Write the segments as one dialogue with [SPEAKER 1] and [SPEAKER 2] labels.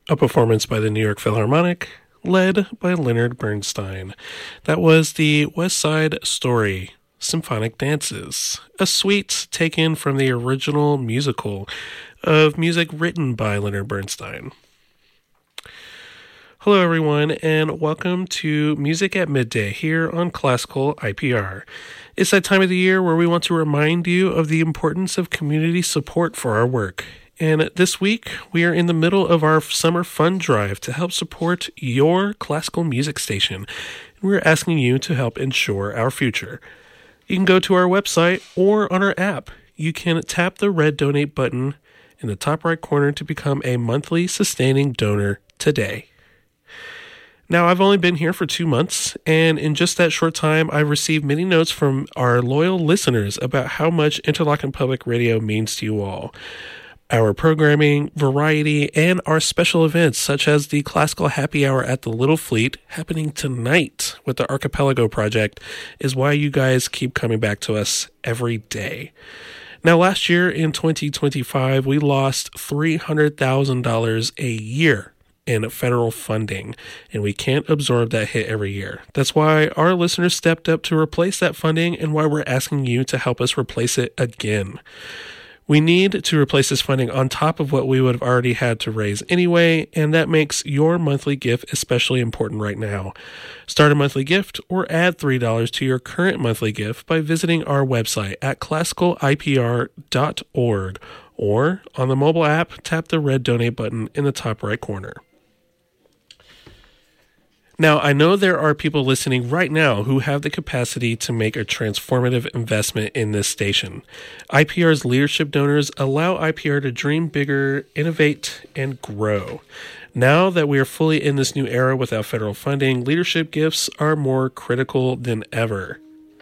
[SPEAKER 1] a performance by the New York Philharmonic, led by Leonard Bernstein. That was the West Side Story Symphonic Dances, a suite taken from the original musical of music written by Leonard Bernstein. Hello everyone, and welcome to Music at Midday here on Classical IPR. It's that time of the year where we want to remind you of the importance of community support for our work. And this week, we are in the middle of our summer fund drive to help support your classical music station. And we're asking you to help ensure our future. You can go to our website or on our app. You can tap the red donate button in the top right corner to become a monthly sustaining donor today. Now, I've only been here for 2 months, and in just that short time, I've received many notes from our loyal listeners about how much Interlochen Public Radio means to you all. Our programming, variety, and our special events, such as the Classical Happy Hour at the Little Fleet, happening tonight with the Archipelago Project, is why you guys keep coming back to us every day. Now, last year in 2025, we lost $300,000 a year in federal funding, and we can't absorb that hit every year. That's why our listeners stepped up to replace that funding and why we're asking you to help us replace it again. We need to replace this funding on top of what we would have already had to raise anyway, and that makes your monthly gift especially important right now. Start a monthly gift or add $3 to your current monthly gift by visiting our website at classicalipr.org, or on the mobile app, tap the red donate button in the top right corner. Now, I know there are people listening right now who have the capacity to make a transformative investment in this station. IPR's leadership donors allow IPR to dream bigger, innovate, and grow. Now that we are fully in this new era without federal funding, leadership gifts are more critical than ever.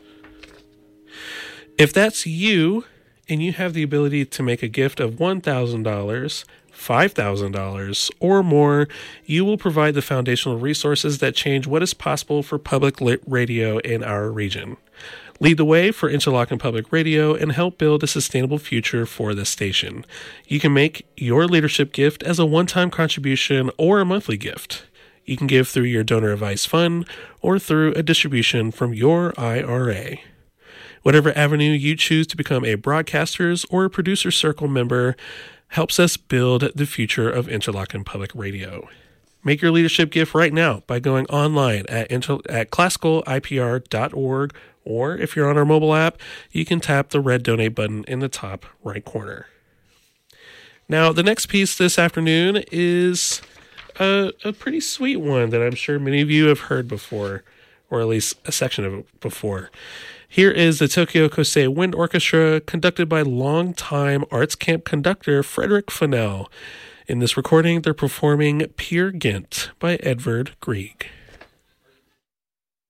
[SPEAKER 1] If that's you, and you have the ability to make a gift of $1,000, $5,000 or more, you will provide the foundational resources that change what is possible for public radio in our region. Lead the way for Interlochen Public Radio and help build a sustainable future for the station. You can make your leadership gift as a one-time contribution or a monthly gift. You can give through your donor advised fund or through a distribution from your IRA. Whatever avenue you choose to become a broadcaster's or a producer circle member helps us build the future of Interlochen Public Radio. Make your leadership gift right now by going online at classicalipr.org, or if you're on our mobile app, you can tap the red donate button in the top right corner. Now, the next piece this afternoon is a pretty sweet one that I'm sure many of you have heard before, or at least a section of it before. Here is the Tokyo Kosei Wind Orchestra, conducted by longtime Arts Camp conductor Frederick Fennell. In this recording, they're performing Peer Gynt by Edvard Grieg.